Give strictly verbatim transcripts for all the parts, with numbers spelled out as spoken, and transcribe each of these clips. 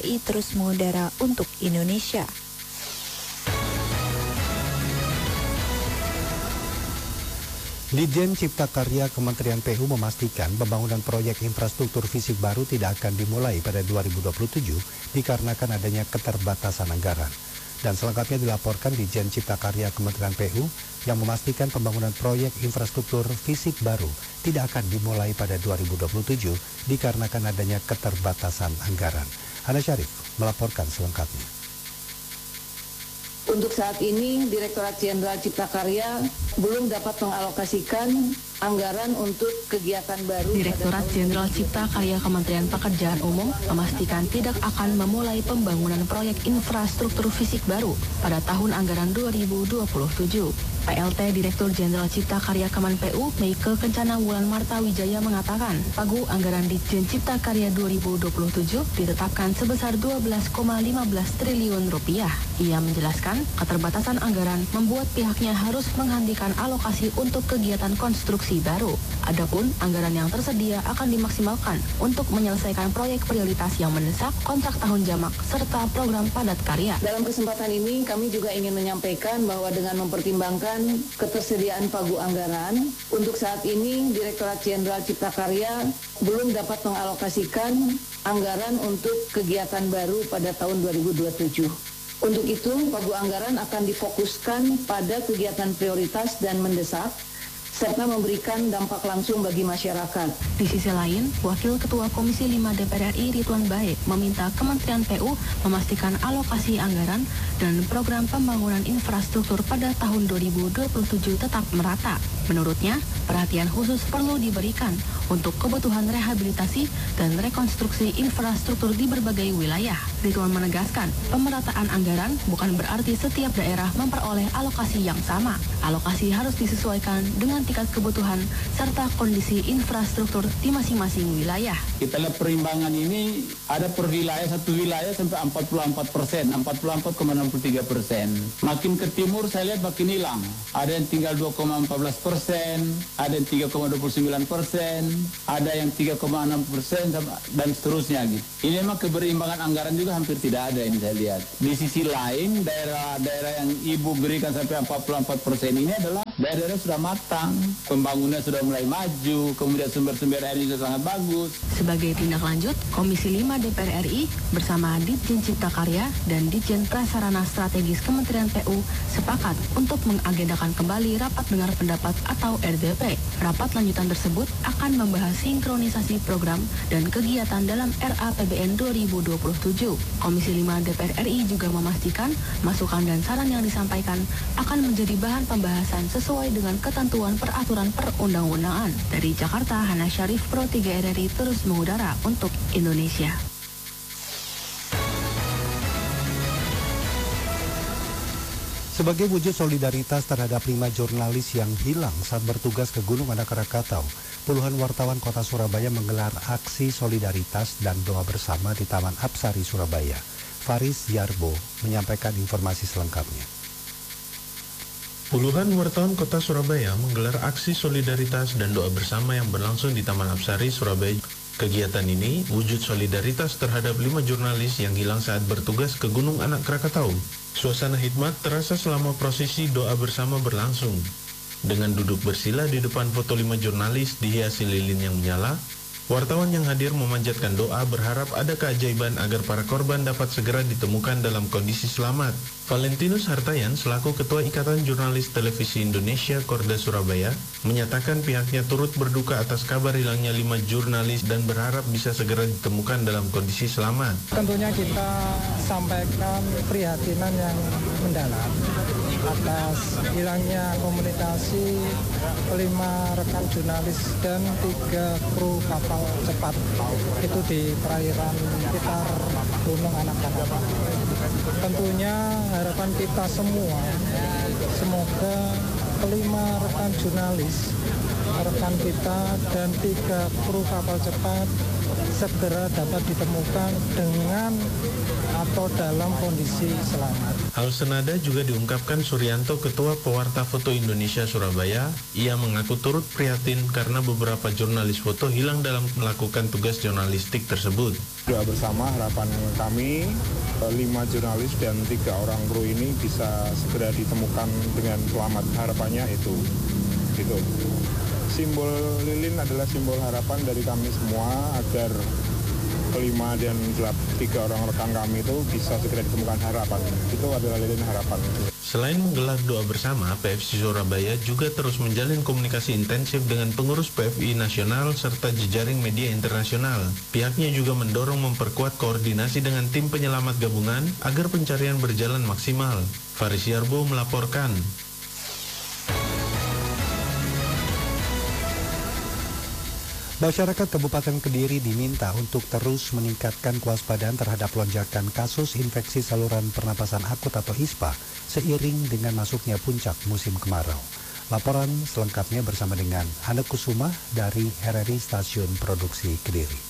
I terus mengudara untuk Indonesia. Ditjen Cipta Karya Kementerian P U memastikan pembangunan proyek infrastruktur fisik baru tidak akan dimulai pada dua ribu dua puluh tujuh dikarenakan adanya keterbatasan anggaran. Dan selengkapnya dilaporkan Ditjen Cipta Karya Kementerian P U yang memastikan pembangunan proyek infrastruktur fisik baru tidak akan dimulai pada dua ribu dua puluh tujuh dikarenakan adanya keterbatasan anggaran. Hana Syarif melaporkan selengkapnya. Untuk saat ini, Direktorat Jenderal Cipta Karya belum dapat mengalokasikan anggaran untuk kegiatan baru. Direktorat Jenderal Cipta Karya Kementerian Pekerjaan Umum memastikan tidak akan memulai pembangunan proyek infrastruktur fisik baru pada tahun anggaran dua ribu dua puluh tujuh. P L T Direktur Jenderal Cipta Karya Kemen P U, Meike Kencana Wulan Marta Wijaya mengatakan, pagu anggaran Ditjen Cipta Karya dua ribu dua puluh tujuh ditetapkan sebesar dua belas koma lima belas triliun rupiah. Ia menjelaskan, keterbatasan anggaran membuat pihaknya harus menghentikan alokasi untuk kegiatan konstruksi baru. Adapun anggaran yang tersedia akan dimaksimalkan untuk menyelesaikan proyek prioritas yang mendesak, kontrak tahun jamak, serta program padat karya. Dalam kesempatan ini, kami juga ingin menyampaikan bahwa dengan mempertimbangkan ketersediaan pagu anggaran, untuk saat ini Direktorat Jenderal Cipta Karya belum dapat mengalokasikan anggaran untuk kegiatan baru pada tahun dua ribu dua puluh tujuh. Untuk itu, pagu anggaran akan difokuskan pada kegiatan prioritas dan mendesak, serta memberikan dampak langsung bagi masyarakat. Di sisi lain, Wakil Ketua Komisi lima D P R R I Ridwan Bae meminta Kementerian P U memastikan alokasi anggaran dan program pembangunan infrastruktur pada tahun dua ribu dua puluh tujuh tetap merata. Menurutnya, perhatian khusus perlu diberikan untuk kebutuhan rehabilitasi dan rekonstruksi infrastruktur di berbagai wilayah. Ridwan menegaskan, pemerataan anggaran bukan berarti setiap daerah memperoleh alokasi yang sama. Alokasi harus disesuaikan dengan tingkat kebutuhan serta kondisi infrastruktur di masing-masing wilayah. Kita lihat perimbangan ini ada per wilayah, satu wilayah sampai empat puluh empat persen, empat puluh empat koma enam puluh tiga persen. Makin ke timur saya lihat makin hilang. Ada yang tinggal dua koma empat belas persen, ada yang tiga koma dua puluh sembilan persen, ada yang tiga koma enam persen dan seterusnya gitu. Ini memang keberimbangan anggaran juga hampir tidak ada yang saya lihat. Di sisi lain, daerah-daerah yang Ibu berikan sampai empat puluh empat persen ini adalah daerah-daerah sudah matang, pembangunannya sudah mulai maju, kemudian sumber-sumber air juga sangat bagus. Sebagai tindak lanjut, Komisi lima D P R R I bersama Ditjen Cipta Karya dan Ditjen Prasarana Strategis Kementerian P U sepakat untuk mengagendakan kembali rapat dengar pendapat atau R D P. Rapat lanjutan tersebut akan membahas sinkronisasi program dan kegiatan dalam R A P B N dua ribu dua puluh tujuh. Komisi lima D P R R I juga memastikan masukan dan saran yang disampaikan akan menjadi bahan pembahasan sesuai dengan ketentuan peraturan perundang-undangan. Dari Jakarta, Hana Syarif, Pro tiga R R I terus mengudara untuk Indonesia. Sebagai wujud solidaritas terhadap lima jurnalis yang hilang saat bertugas ke Gunung Anak Krakatau, puluhan wartawan kota Surabaya menggelar aksi solidaritas dan doa bersama di Taman Apsari, Surabaya. Faris Yarbo menyampaikan informasi selengkapnya. Puluhan wartawan kota Surabaya menggelar aksi solidaritas dan doa bersama yang berlangsung di Taman Apsari, Surabaya. Kegiatan ini wujud solidaritas terhadap lima jurnalis yang hilang saat bertugas ke Gunung Anak Krakatau. Suasana hikmat terasa selama prosesi doa bersama berlangsung. Dengan duduk bersila di depan foto lima jurnalis dihiasi lilin yang menyala, wartawan yang hadir memanjatkan doa berharap ada keajaiban agar para korban dapat segera ditemukan dalam kondisi selamat. Valentinus Hartayan selaku Ketua Ikatan Jurnalis Televisi Indonesia Korda Surabaya menyatakan pihaknya turut berduka atas kabar hilangnya lima jurnalis dan berharap bisa segera ditemukan dalam kondisi selamat. Tentunya kita sampaikan prihatinan yang mendalam atas hilangnya komunikasi kelima rekan jurnalis dan tiga kru kapal cepat itu di perairan sekitar Gunung Anak Krakatau. Tentunya harapan kita semua, semoga kelima rekan jurnalis, rekan kita dan tiga kru kapal cepat segera dapat ditemukan dengan atau dalam kondisi selamat. Hal senada juga diungkapkan Suryanto, Ketua Pewarta Foto Indonesia Surabaya. Ia mengaku turut prihatin karena beberapa jurnalis foto hilang dalam melakukan tugas jurnalistik tersebut. Doa bersama harapan kami, lima jurnalis dan tiga orang kru ini bisa segera ditemukan dengan selamat. Harapannya itu. Gitu. Simbol lilin adalah simbol harapan dari kami semua agar kelima dan tiga orang rekan kami itu bisa segera ditemukan harapan. Itu adalah lilin harapan. Selain menggelar doa bersama, P F C Surabaya juga terus menjalin komunikasi intensif dengan pengurus P F I nasional serta jejaring media internasional. Pihaknya juga mendorong memperkuat koordinasi dengan tim penyelamat gabungan agar pencarian berjalan maksimal. Faris Yarbo melaporkan. Masyarakat Kabupaten Kediri diminta untuk terus meningkatkan kewaspadaan terhadap lonjakan kasus infeksi saluran pernapasan akut atau I S P A seiring dengan masuknya puncak musim kemarau. Laporan selengkapnya bersama dengan Hana Kusuma dari R R I Stasiun Produksi Kediri.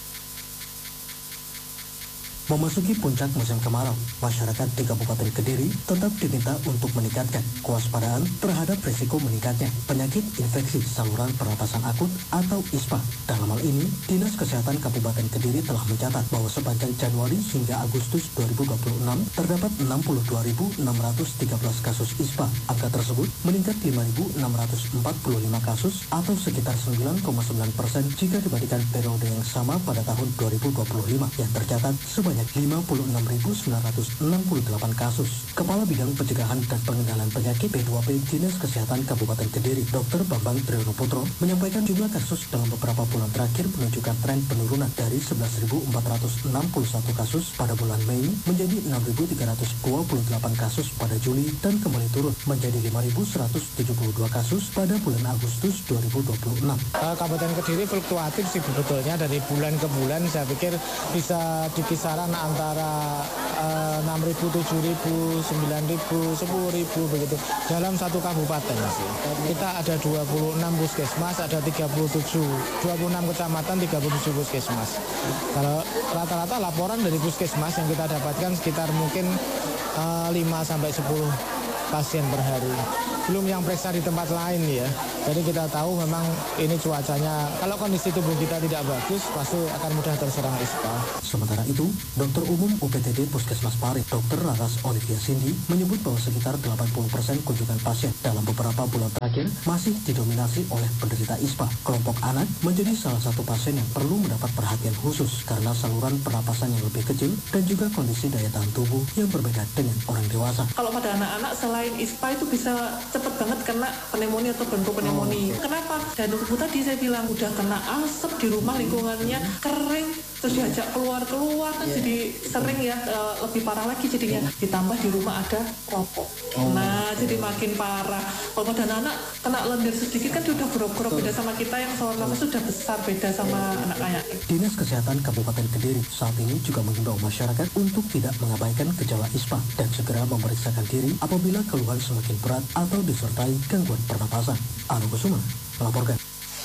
Memasuki puncak musim kemarau, masyarakat di Kabupaten Kediri tetap diminta untuk meningkatkan kewaspadaan terhadap risiko meningkatnya penyakit infeksi saluran pernapasan akut atau I S P A. Dalam hal ini, Dinas Kesehatan Kabupaten Kediri telah mencatat bahwa sepanjang Januari hingga Agustus dua ribu dua puluh enam terdapat enam puluh dua ribu enam ratus tiga belas kasus I S P A. Angka tersebut meningkat lima ribu enam ratus empat puluh lima kasus atau sekitar sembilan koma sembilan persen jika dibandingkan periode yang sama pada tahun dua ribu dua puluh lima yang tercatat sebanyak lima puluh enam ribu sembilan ratus enam puluh delapan kasus. Kepala Bidang Pencegahan dan Pengendalian Penyakit P dua P Dinas Kesehatan Kabupaten Kediri, Dokter Bambang Triyono Putro, menyampaikan jumlah kasus dalam beberapa bulan terakhir menunjukkan tren penurunan dari sebelas ribu empat ratus enam puluh satu kasus pada bulan Mei menjadi enam ribu tiga ratus dua puluh delapan kasus pada Juli dan kembali turun menjadi lima ribu seratus tujuh puluh dua kasus pada bulan Agustus dua ribu dua puluh enam. Kabupaten Kediri fluktuatif sih sebetulnya dari bulan ke bulan, saya pikir bisa di kisaran antara uh, enam ribu, tujuh ribu, sembilan ribu, sepuluh ribu begitu dalam satu kabupaten sih. Kita ada dua puluh enam puskesmas, ada tiga puluh tujuh, dua puluh enam kecamatan, tiga puluh tujuh puskesmas. Kalau rata-rata laporan dari puskesmas yang kita dapatkan sekitar mungkin uh, lima sampai sepuluh pasien per hari. Belum yang periksa di tempat lain ya. Jadi kita tahu memang ini cuacanya, kalau kondisi tubuh kita tidak bagus, pasti akan mudah terserang I S P A. Sementara itu, Dokter Umum U P T D Puskesmas Pari, Dokter Laras Olivia Cindy, menyebut bahwa sekitar delapan puluh persen kunjungan pasien dalam beberapa bulan terakhir masih didominasi oleh penderita I S P A. Kelompok anak menjadi salah satu pasien yang perlu mendapat perhatian khusus karena saluran pernapasan yang lebih kecil dan juga kondisi daya tahan tubuh yang berbeda dengan orang dewasa. Kalau pada anak-anak selain I S P A itu bisa cepat banget kena pneumonia atau bronko pneumonia. Kenapa? Dan tubuh tadi saya bilang udah kena asap di rumah, lingkungannya kering, terus diajak keluar-keluar kan yeah. Jadi sering ya uh, lebih parah lagi jadinya. Ditambah di rumah ada rokok. Oh. Nah jadi makin parah. Kalau pada anak kena lendir sedikit kan dia udah grok-grok, beda sama kita yang saluran nafas sudah besar, beda sama anak-anak. Dinas Kesehatan Kabupaten Kediri saat ini juga mengimbau masyarakat untuk tidak mengabaikan gejala I S P A dan segera memeriksakan diri apabila keluhan semakin berat atau disertai gangguan pernapasan. Anu Kusuma melaporkan.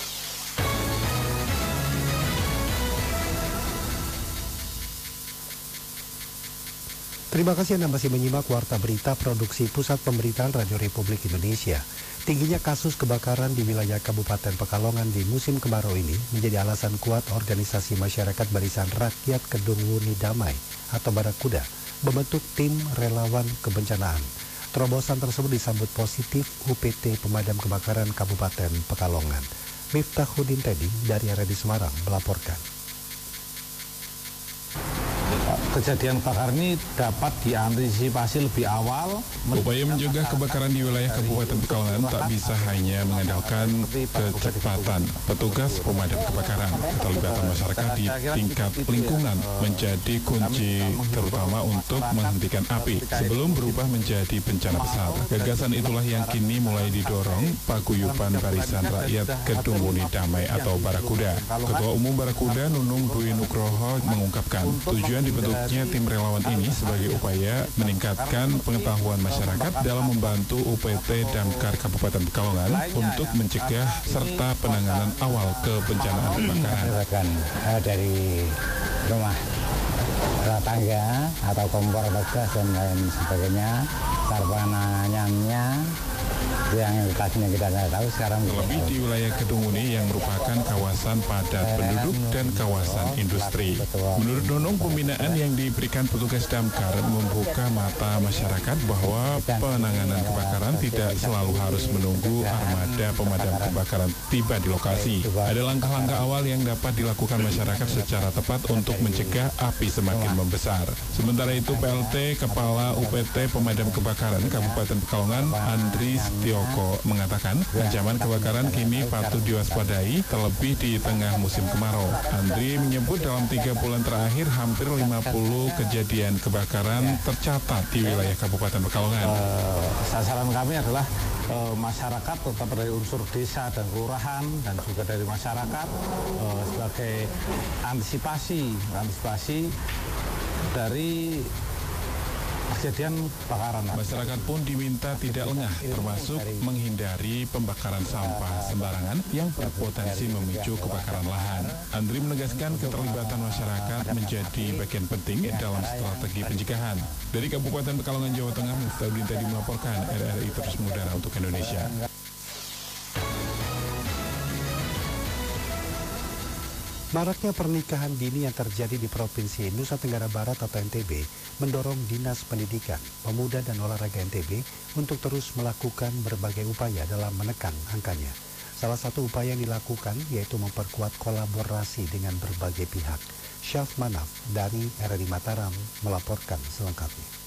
Terima kasih Anda masih menyimak Warta Berita Produksi Pusat Pemberitaan Radio Republik Indonesia. Tingginya kasus kebakaran di wilayah Kabupaten Pekalongan di musim kemarau ini menjadi alasan kuat organisasi masyarakat Barisan Rakyat Kedung Wuni Damai atau Barakuda membentuk tim relawan kebencanaan. Terobosan tersebut disambut positif U P T Pemadam Kebakaran Kabupaten Pekalongan. Miftahudin Teddy dari R R I Semarang melaporkan. Kejadian kebakaran ini dapat diantisipasi lebih awal. Upaya mencegah kebakaran di wilayah Kabupaten Pekalongan tak bisa hanya mengandalkan kecepatan petugas pemadam kebakaran. Keterlibatan masyarakat di tingkat lingkungan menjadi kunci terutama untuk menghentikan api sebelum berubah menjadi bencana besar. Gagasan itulah yang kini mulai didorong Paguyuban Barisan Rakyat Kedung Wuni Damai atau Barakuda. Ketua Umum Barakuda Nunung Dwi Nugroho mengungkapkan tujuan dibentuknya tim relawan ini sebagai upaya meningkatkan pengetahuan masyarakat dalam membantu U P T Damkar Kabupaten Pekalongan untuk mencegah serta penanganan awal kebencanaan kebakaran. Dari rumah rumah tangga atau kompor atau gas dan lain sebagainya, cara penanganannya yang lokasinya kita tidak tahu sekarang. Terlebih di wilayah Kedunguni yang merupakan kawasan padat penduduk dan kawasan industri. Menurut Nunung, pembinaan yang diberikan petugas damkar membuka mata masyarakat bahwa penanganan kebakaran tidak selalu harus menunggu armada pemadam kebakaran tiba di lokasi. Ada langkah-langkah awal yang dapat dilakukan masyarakat secara tepat untuk mencegah api semakin membesar. Sementara itu, P L T Kepala U P T Pemadam Kebakaran Kabupaten Pekalongan, Andri Setioko, mengatakan ancaman kebakaran kini patut diwaspadai terlebih di tengah musim kemarau. Andri menyebut dalam tiga bulan terakhir hampir lima puluh kejadian kebakaran tercatat di wilayah Kabupaten Pekalongan. Uh, sasaran kami adalah uh, masyarakat, terutama dari unsur desa dan kelurahan dan juga dari masyarakat uh, sebagai antisipasi, antisipasi dari kejadian kebakaran. Masyarakat pun diminta tidak lengah, termasuk menghindari pembakaran sampah sembarangan yang berpotensi memicu kebakaran lahan. Andri menegaskan keterlibatan masyarakat menjadi bagian penting dalam strategi pencegahan. Dari Kabupaten Pekalongan, Jawa Tengah, Miftahudin tadi melaporkan. R R I terus mengudara untuk Indonesia. Maraknya pernikahan dini yang terjadi di Provinsi Nusa Tenggara Barat atau N T B mendorong Dinas Pendidikan, Pemuda dan Olahraga N T B untuk terus melakukan berbagai upaya dalam menekan angkanya. Salah satu upaya yang dilakukan yaitu memperkuat kolaborasi dengan berbagai pihak. Syaf Manaf dari R R I Mataram melaporkan selengkapnya.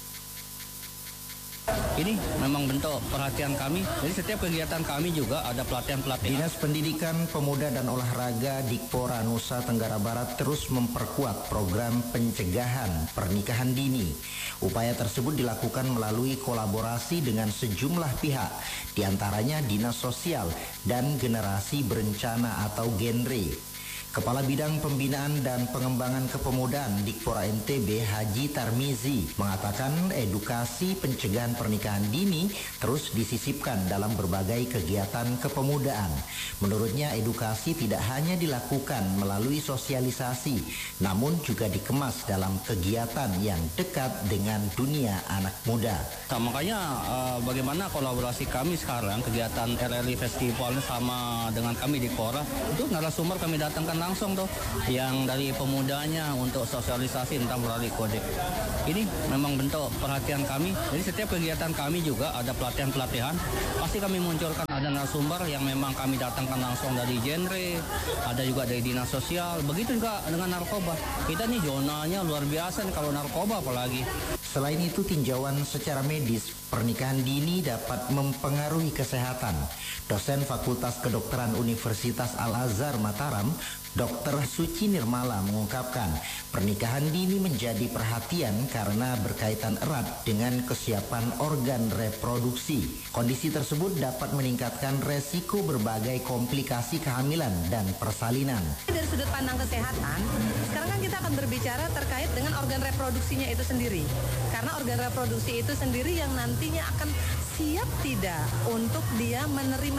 Ini memang bentuk perhatian kami. Jadi setiap kegiatan kami juga ada pelatihan-pelatihan. Dinas Pendidikan, Pemuda dan Olahraga Dikpora Nusa Tenggara Barat terus memperkuat program pencegahan pernikahan dini. Upaya tersebut dilakukan melalui kolaborasi dengan sejumlah pihak, diantaranya Dinas Sosial dan Generasi Berencana atau Genre. Kepala Bidang Pembinaan dan Pengembangan Kepemudaan Dikpora N T B Haji Tarmizi mengatakan edukasi pencegahan pernikahan dini terus disisipkan dalam berbagai kegiatan kepemudaan. Menurutnya edukasi tidak hanya dilakukan melalui sosialisasi, namun juga dikemas dalam kegiatan yang dekat dengan dunia anak muda. Nah, makanya uh, bagaimana kolaborasi kami sekarang, kegiatan R R I Festival sama dengan kami Dikpora, itu narasumber kami datangkan langsung tuh yang dari pemudanya untuk sosialisasi tentang melalui kode. Ini memang bentuk perhatian kami. Jadi setiap kegiatan kami juga ada pelatihan-pelatihan. Pasti kami munculkan ada narasumber yang memang kami datangkan langsung dari genre, ada juga dari dinas sosial. Begitu juga dengan narkoba. Kita nih zonanya luar biasa nih kalau narkoba apalagi. Selain itu, tinjauan secara medis pernikahan dini dapat mempengaruhi kesehatan. Dosen Fakultas Kedokteran Universitas Al-Azhar Mataram, Dokter Suci Nirmala mengungkapkan pernikahan dini menjadi perhatian karena berkaitan erat dengan kesiapan organ reproduksi. Kondisi tersebut dapat meningkatkan resiko berbagai komplikasi kehamilan dan persalinan. Dari sudut pandang kesehatan, sekarang kan kita akan berbicara terkait dengan organ reproduksinya itu sendiri. Karena organ reproduksi itu sendiri yang nantinya akan siap tidak untuk dia menerima